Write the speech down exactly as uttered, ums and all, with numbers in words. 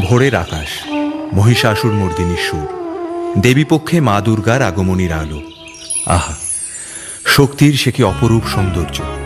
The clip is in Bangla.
ভোরের আকাশ, মহিষাসুর মর্দিনীর সুর, দেবীপক্ষে মা দুর্গার আগমনীর আলো। আহা, শক্তির সে কি অপরূপ সৌন্দর্য!